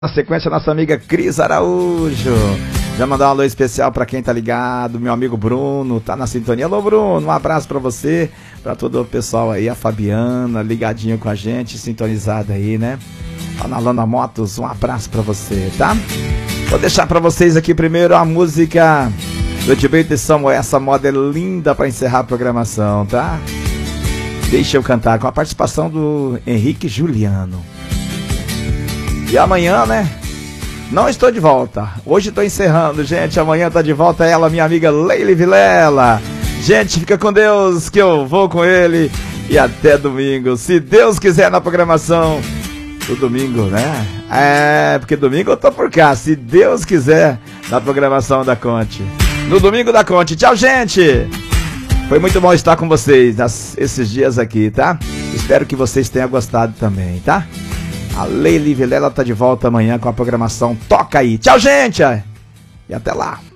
Na sequência, nossa amiga Cris Araújo. Já mandar um alô especial pra quem tá ligado. Meu amigo Bruno, tá na sintonia. Alô, Bruno, um abraço pra você, pra todo o pessoal aí, a Fabiana, ligadinho com a gente, sintonizada aí, né? Tá na Lana Motos, um abraço pra você, tá? Vou deixar pra vocês aqui primeiro a música do Edilberto e Samuel. Essa moda é linda pra encerrar a programação, tá? Deixa eu cantar com a participação do Henrique Juliano. E amanhã, né? Não estou de volta. Hoje estou encerrando, gente. Amanhã tá de volta ela, minha amiga Leile Vilela. Gente, fica com Deus que eu vou com ele. E até domingo, se Deus quiser, na programação do domingo, né? Porque domingo eu tô por cá. Se Deus quiser, na programação da Conte. No domingo da Conte. Tchau, gente! Foi muito bom estar com vocês esses dias aqui, tá? Espero que vocês tenham gostado também, tá? A Leile Vilela tá de volta amanhã com a programação Toca Aí. Tchau, gente! E até lá!